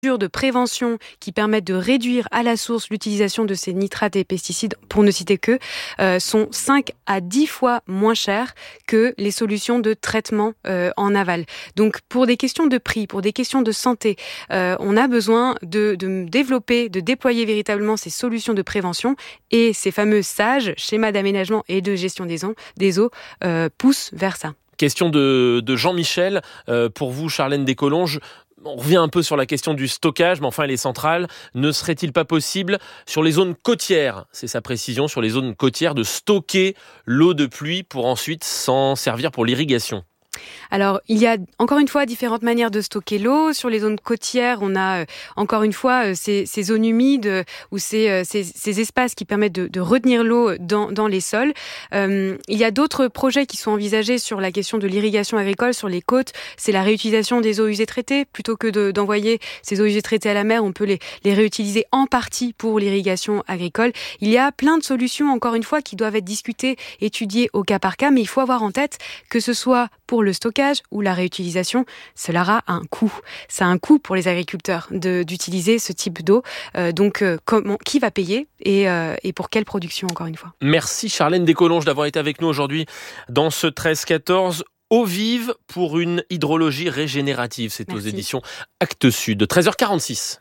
de prévention qui permettent de réduire à la source l'utilisation de ces nitrates et pesticides, pour ne citer que, sont 5 à 10 fois moins chères que les solutions de traitement en aval. Donc pour des questions de prix, pour des questions de santé, on a besoin de développer, de déployer véritablement ces solutions de prévention, et ces fameux SAGE, schémas d'aménagement et de gestion des eaux, poussent vers ça. Question de Jean-Michel. Pour vous, Charlène Descolonges, on revient un peu sur la question du stockage, mais enfin elle est centrale. Ne serait-il pas possible sur les zones côtières, c'est sa précision, sur les zones côtières, de stocker l'eau de pluie pour ensuite s'en servir pour l'irrigation ? Alors, il y a encore une fois différentes manières de stocker l'eau. Sur les zones côtières, on a encore une fois ces zones humides ou ces espaces qui permettent de retenir l'eau dans les sols. Il y a d'autres projets qui sont envisagés sur la question de l'irrigation agricole sur les côtes. C'est la réutilisation des eaux usées traitées. Plutôt que d'envoyer ces eaux usées traitées à la mer, on peut les réutiliser en partie pour l'irrigation agricole. Il y a plein de solutions, encore une fois, qui doivent être discutées, étudiées au cas par cas, mais il faut avoir en tête que ce soit pour le stockage ou la réutilisation, cela aura un coût. Ça a un coût pour les agriculteurs d'utiliser ce type d'eau. Donc, qui va payer et pour quelle production, encore une fois. Merci Charlène Descolonges d'avoir été avec nous aujourd'hui dans ce 13-14. Eau vive pour une hydrologie régénérative. C'est aux éditions Actes Sud. 13h46.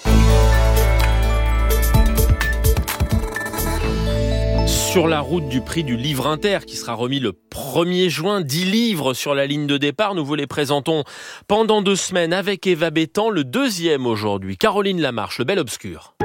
Sur la route du prix du livre inter qui sera remis le 1er juin, 10 livres sur la ligne de départ. Nous vous les présentons pendant 2 semaines avec Eva Bétan. Le 2e aujourd'hui, Caroline Lamarche, Le Bel Obscur.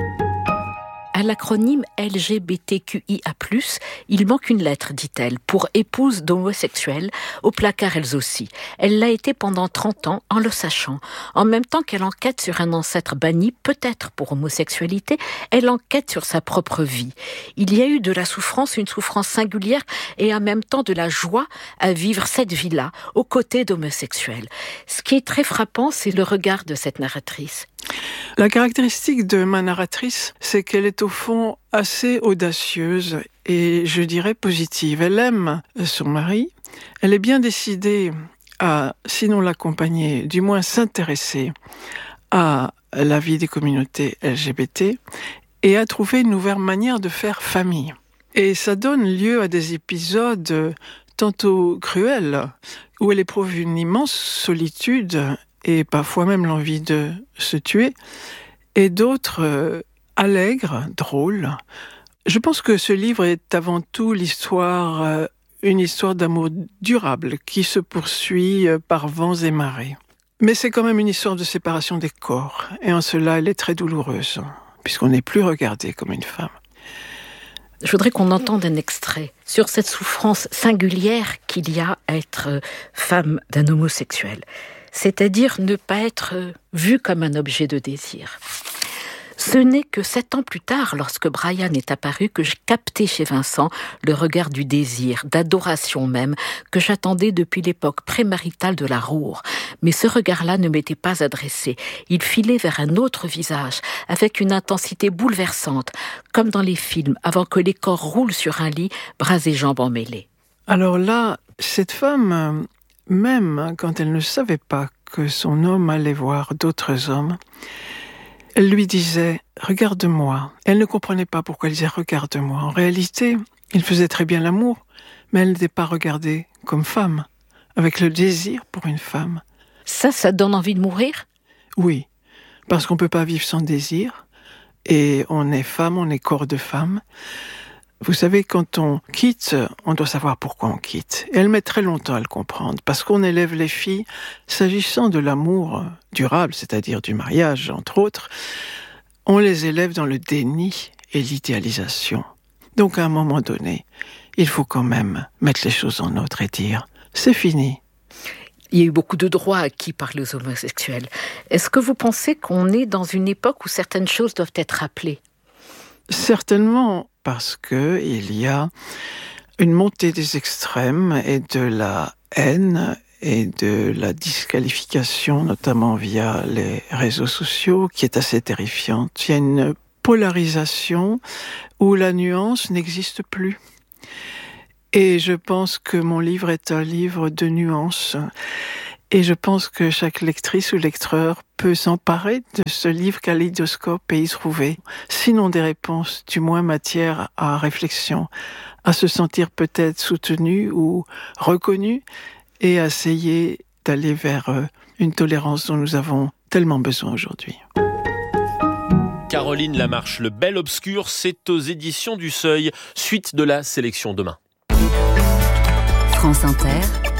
À l'acronyme LGBTQIA+, il manque une lettre, dit-elle, pour épouse d'homosexuels, au placard elles aussi. Elle l'a été pendant 30 ans, en le sachant. En même temps qu'elle enquête sur un ancêtre banni, peut-être pour homosexualité, elle enquête sur sa propre vie. Il y a eu de la souffrance, une souffrance singulière, et en même temps de la joie à vivre cette vie-là, aux côtés d'homosexuels. Ce qui est très frappant, c'est le regard de cette narratrice. La caractéristique de ma narratrice, c'est qu'elle est au fond assez audacieuse et je dirais positive. Elle aime son mari, elle est bien décidée à, sinon l'accompagner, du moins s'intéresser à la vie des communautés LGBT et à trouver une nouvelle manière de faire famille. Et ça donne lieu à des épisodes tantôt cruels, où elle éprouve une immense solitude et parfois même l'envie de se tuer, et d'autres allègres, drôles. Je pense que ce livre est avant tout une histoire d'amour durable qui se poursuit par vents et marées. Mais c'est quand même une histoire de séparation des corps, et en cela elle est très douloureuse, puisqu'on n'est plus regardé comme une femme. Je voudrais qu'on entende un extrait sur cette souffrance singulière qu'il y a à être femme d'un homosexuel. C'est-à-dire ne pas être vu comme un objet de désir. Ce n'est que 7 ans plus tard, lorsque Brian est apparu, que je captais chez Vincent le regard du désir, d'adoration même, que j'attendais depuis l'époque prémaritale de la Roure. Mais ce regard-là ne m'était pas adressé. Il filait vers un autre visage, avec une intensité bouleversante, comme dans les films, avant que les corps roulent sur un lit, bras et jambes emmêlés. Alors là, cette femme, même quand elle ne savait pas que son homme allait voir d'autres hommes, elle lui disait « Regarde-moi ». Elle ne comprenait pas pourquoi elle disait « Regarde-moi ». En réalité, il faisait très bien l'amour, mais elle n'était pas regardée comme femme, avec le désir pour une femme. Ça donne envie de mourir ? Oui, parce qu'on ne peut pas vivre sans désir, et on est femme, on est corps de femme. Vous savez, quand on quitte, on doit savoir pourquoi on quitte. Et elle met très longtemps à le comprendre, parce qu'on élève les filles, s'agissant de l'amour durable, c'est-à-dire du mariage, entre autres, on les élève dans le déni et l'idéalisation. Donc à un moment donné, il faut quand même mettre les choses en ordre et dire « c'est fini ». Il y a eu beaucoup de droits acquis par les homosexuels. Est-ce que vous pensez qu'on est dans une époque où certaines choses doivent être rappelées ? Certainement, parce que il y a une montée des extrêmes et de la haine et de la disqualification, notamment via les réseaux sociaux, qui est assez terrifiante. Il y a une polarisation où la nuance n'existe plus. Et je pense que mon livre est un livre de nuances. Et je pense que chaque lectrice ou lecteur peut s'emparer de ce livre kaléidoscope et y trouver, sinon des réponses, du moins matière à réflexion, à se sentir peut-être soutenu ou reconnu et à essayer d'aller vers une tolérance dont nous avons tellement besoin aujourd'hui. Caroline Lamarche, Le Bel Obscur, c'est aux éditions du Seuil. Suite de la sélection demain. France Inter.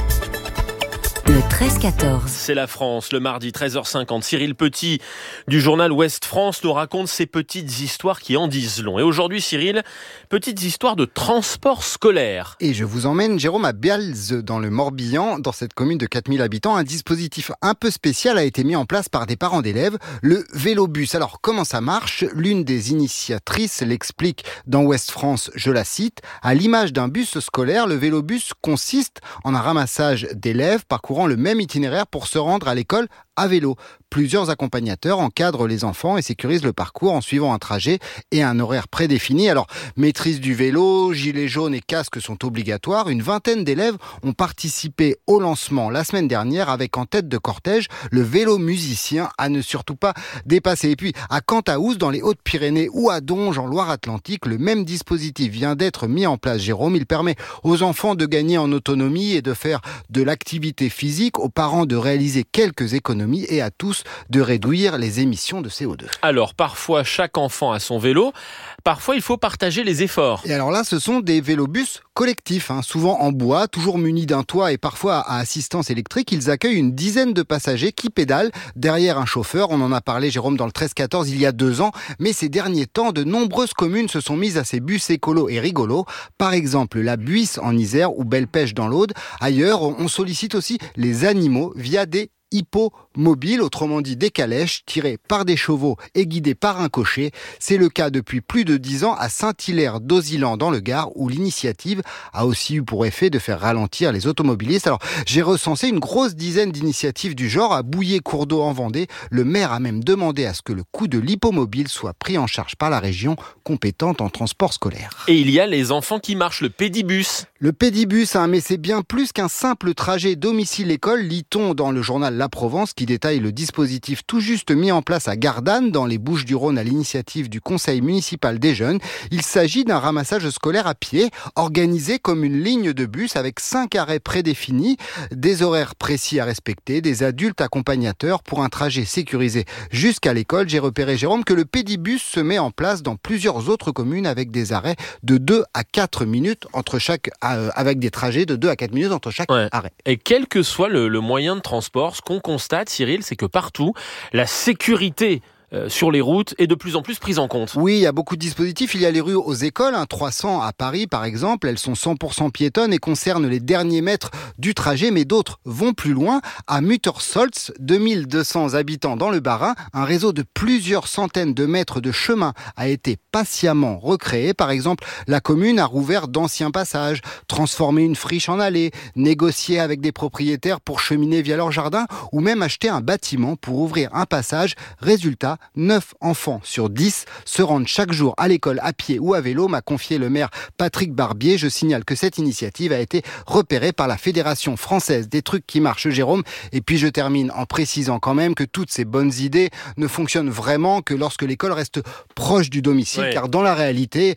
Le 13-14. C'est la France, le mardi 13h50. Cyril Petit du journal Ouest France nous raconte ces petites histoires qui en disent long. Et aujourd'hui, Cyril, petites histoires de transport scolaire. Et je vous emmène, Jérôme, à Bealz, dans le Morbihan. Dans cette commune de 4000 habitants, un dispositif un peu spécial a été mis en place par des parents d'élèves, le vélobus. Alors, comment ça marche ? L'une des initiatrices l'explique dans Ouest France, je la cite. À l'image d'un bus scolaire, le vélobus consiste en un ramassage d'élèves parcourant le même itinéraire pour se rendre à l'école à vélo. Plusieurs accompagnateurs encadrent les enfants et sécurisent le parcours en suivant un trajet et un horaire prédéfini. Alors, maîtrise du vélo, gilet jaune et casque sont obligatoires. Une vingtaine d'élèves ont participé au lancement la semaine dernière avec en tête de cortège le vélo musicien à ne surtout pas dépasser. Et puis, à Cantaous, dans les Hautes-Pyrénées ou à Donge, en Loire-Atlantique, le même dispositif vient d'être mis en place, Jérôme. Il permet aux enfants de gagner en autonomie et de faire de l'activité physique, aux parents de réaliser quelques économies et à tous de réduire les émissions de CO2. Alors, parfois, chaque enfant a son vélo. Parfois, il faut partager les efforts. Et alors là, ce sont des vélobus collectifs, souvent en bois, toujours munis d'un toit et parfois à assistance électrique. Ils accueillent une dizaine de passagers qui pédalent derrière un chauffeur. On en a parlé, Jérôme, dans le 13-14 il y a 2 ans. Mais ces derniers temps, de nombreuses communes se sont mises à ces bus écolos et rigolos. Par exemple, la Buisse en Isère ou Belle-Pêche dans l'Aude. Ailleurs, on sollicite aussi les animaux via des hippomobiles, autrement dit des calèches tirées par des chevaux et guidées par un cocher. C'est le cas depuis plus de 10 ans à Saint-Hilaire-d'Auzilan dans le Gard, où l'initiative a aussi eu pour effet de faire ralentir les automobilistes. Alors, j'ai recensé une grosse dizaine d'initiatives du genre à Bouillé-Cours-d'Eau en Vendée. Le maire a même demandé à ce que le coût de l'hippomobile soit pris en charge par la région compétente en transport scolaire. Et il y a les enfants qui marchent, le pédibus. Le pédibus, mais c'est bien plus qu'un simple trajet domicile-école, lit-on dans le journal La Provence, qui détaille le dispositif tout juste mis en place à Gardanne, dans les Bouches-du-Rhône, à l'initiative du Conseil municipal des jeunes. Il s'agit d'un ramassage scolaire à pied, organisé comme une ligne de bus avec 5 arrêts prédéfinis, des horaires précis à respecter, des adultes accompagnateurs pour un trajet sécurisé jusqu'à l'école. J'ai repéré, Jérôme, que le pédibus se met en place dans plusieurs autres communes avec des arrêts de 2 à 4 minutes entre chaque avec des trajets de 2 à 4 minutes entre chaque arrêt. Et quel que soit le moyen de transport, ce qu'on constate, Cyril, c'est que partout, la sécurité sur les routes est de plus en plus prise en compte. Oui, il y a beaucoup de dispositifs. Il y a les rues aux écoles, 300 à Paris par exemple. Elles sont 100% piétonnes et concernent les derniers mètres du trajet, mais d'autres vont plus loin. À Muttersolz, 2200 habitants dans le Bas-Rhin, un réseau de plusieurs centaines de mètres de chemin a été patiemment recréé. Par exemple, la commune a rouvert d'anciens passages, transformé une friche en allée, négocié avec des propriétaires pour cheminer via leur jardin ou même acheté un bâtiment pour ouvrir un passage. Résultat, 9 enfants sur 10 se rendent chaque jour à l'école à pied ou à vélo, m'a confié le maire Patrick Barbier. Je signale que cette initiative a été repérée par la Fédération française des trucs qui marchent, Jérôme. Et puis je termine en précisant quand même que toutes ces bonnes idées ne fonctionnent vraiment que lorsque l'école reste proche du domicile, oui. Car dans la réalité,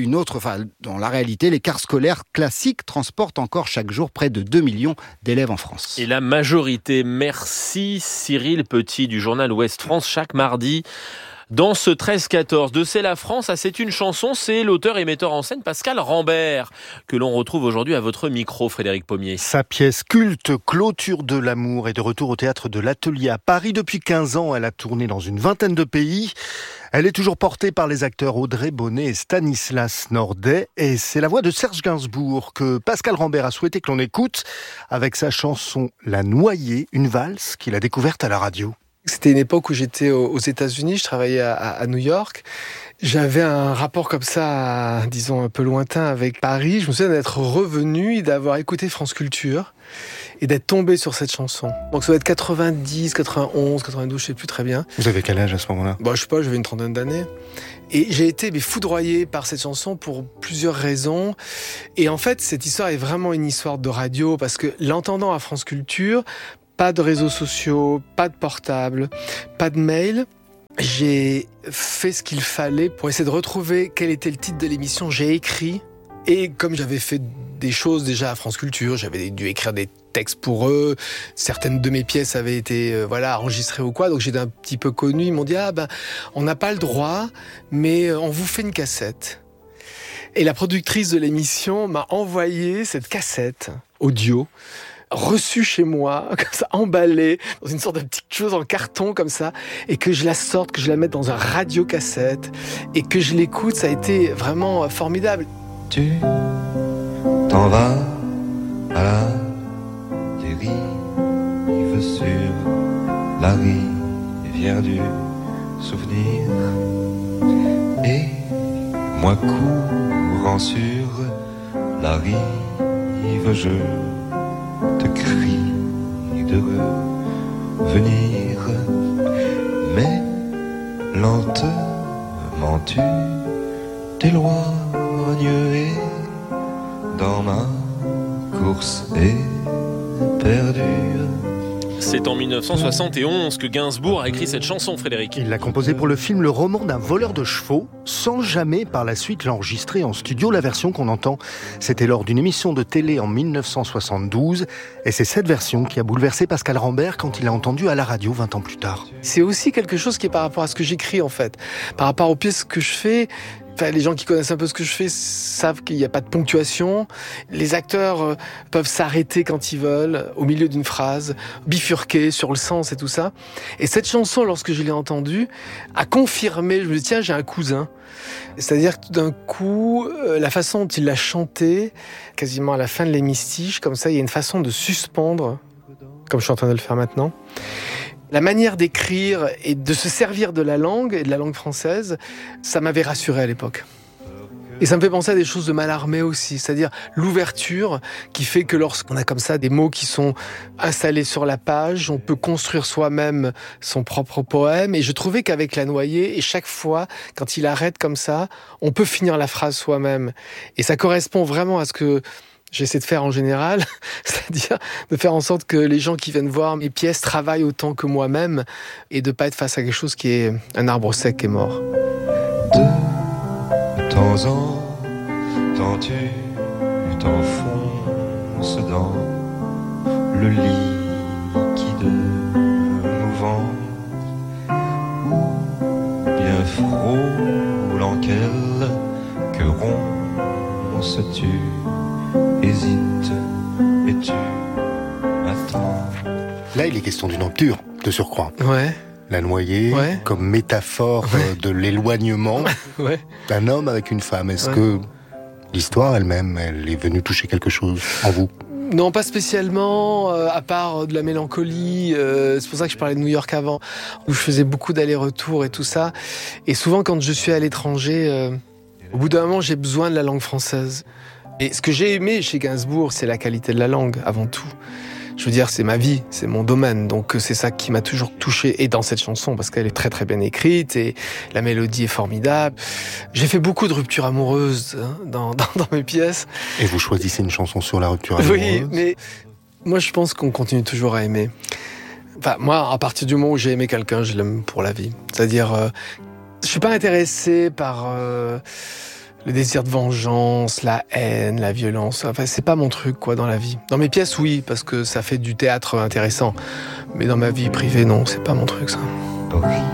les cars scolaires classiques transportent encore chaque jour près de 2 millions d'élèves en France. Et la majorité, merci Cyril Petit du journal Ouest France, chaque mardi. Dans ce 13-14 de C'est la France, c'est une chanson, c'est l'auteur et metteur en scène Pascal Rambert, que l'on retrouve aujourd'hui à votre micro, Frédéric Pommier. Sa pièce culte, Clôture de l'amour, est de retour au théâtre de l'Atelier à Paris. Depuis 15 ans, elle a tourné dans une vingtaine de pays. Elle est toujours portée par les acteurs Audrey Bonnet et Stanislas Nordet. Et c'est la voix de Serge Gainsbourg que Pascal Rambert a souhaité que l'on écoute avec sa chanson La Noyée, une valse qu'il a découverte à la radio. C'était une époque où j'étais aux États-Unis, je travaillais à New York. J'avais un rapport comme ça, disons un peu lointain avec Paris. Je me souviens d'être revenu et d'avoir écouté France Culture et d'être tombé sur cette chanson. Donc ça doit être 90, 91, 92, je sais plus très bien. Vous avez quel âge à ce moment-là ? Je sais pas, j'avais une trentaine d'années. Et j'ai été foudroyé par cette chanson pour plusieurs raisons. Et en fait, cette histoire est vraiment une histoire de radio parce que l'entendant à France Culture, pas de réseaux sociaux, pas de portable, pas de mail. J'ai fait ce qu'il fallait pour essayer de retrouver quel était le titre de l'émission. J'ai écrit, et comme j'avais fait des choses déjà à France Culture, j'avais dû écrire des textes pour eux, certaines de mes pièces avaient été enregistrées ou quoi, donc j'étais un petit peu connu. Ils m'ont dit on n'a pas le droit, mais on vous fait une cassette. Et la productrice de l'émission m'a envoyé cette cassette audio, reçue chez moi, comme ça, emballée dans une sorte de petite chose en carton comme ça, et que je la sorte, que je la mette dans un radiocassette, et que je l'écoute. Ça a été vraiment formidable. Tu t'en vas à la dérive sur la rivière du souvenir, et moi courant sur la rive, je te crie de revenir, mais lentement tu t'éloignes, et dans ma course éperdue. C'est en 1971 que Gainsbourg a écrit cette chanson, Frédéric. Il l'a composée pour le film Le roman d'un voleur de chevaux, sans jamais par la suite l'enregistrer en studio. La version qu'on entend, c'était lors d'une émission de télé en 1972. Et c'est cette version qui a bouleversé Pascal Rambert quand il l'a entendue à la radio 20 ans plus tard. C'est aussi quelque chose qui est par rapport à ce que j'écris, en fait. Par rapport aux pièces que je fais. Enfin, les gens qui connaissent un peu ce que je fais savent qu'il n'y a pas de ponctuation. Les acteurs peuvent s'arrêter quand ils veulent, au milieu d'une phrase, bifurquer sur le sens et tout ça. Et cette chanson, lorsque je l'ai entendue, a confirmé, je me dis, tiens, j'ai un cousin. C'est-à-dire que tout d'un coup, la façon dont il l'a chantée, quasiment à la fin de l'hémistiche, comme ça, il y a une façon de suspendre, comme je suis en train de le faire maintenant. La manière d'écrire et de se servir de la langue et de la langue française, ça m'avait rassuré à l'époque. Et ça me fait penser à des choses de Mallarmé aussi, c'est-à-dire l'ouverture qui fait que lorsqu'on a comme ça des mots qui sont installés sur la page, on peut construire soi-même son propre poème. Et je trouvais qu'avec La Noyée, et chaque fois, quand il arrête comme ça, on peut finir la phrase soi-même. Et ça correspond vraiment à ce que j'essaie de faire en général, c'est-à-dire de faire en sorte que les gens qui viennent voir mes pièces travaillent autant que moi-même et de pas être face à quelque chose qui est un arbre sec et mort. De temps en temps, tu t'enfonces dans le liquide mouvant, ou bien frôlant quelque ronce-tu. Hésite et tu attends. Là, il est question d'une rupture, de surcroît. Ouais. La Noyée, comme métaphore de l'éloignement d'un homme avec une femme. Est-ce que l'histoire elle-même, elle est venue toucher quelque chose en vous ? Non, pas spécialement, à part de la mélancolie. C'est pour ça que je parlais de New York avant, où je faisais beaucoup d'allers-retours et tout ça. Et souvent, quand je suis à l'étranger, au bout d'un moment, j'ai besoin de la langue française. Et ce que j'ai aimé chez Gainsbourg, c'est la qualité de la langue, avant tout. Je veux dire, c'est ma vie, c'est mon domaine, donc c'est ça qui m'a toujours touché, et dans cette chanson, parce qu'elle est très très bien écrite, et la mélodie est formidable. J'ai fait beaucoup de ruptures amoureuses dans mes pièces. Et vous choisissez une chanson sur la rupture amoureuse ? Oui, mais moi je pense qu'on continue toujours à aimer. Enfin, moi, à partir du moment où j'ai aimé quelqu'un, je l'aime pour la vie. C'est-à-dire, je suis pas intéressé par... le désir de vengeance, la haine, la violence, enfin c'est pas mon truc dans la vie. Dans mes pièces oui, parce que ça fait du théâtre intéressant, mais dans ma vie privée non, c'est pas mon truc ça.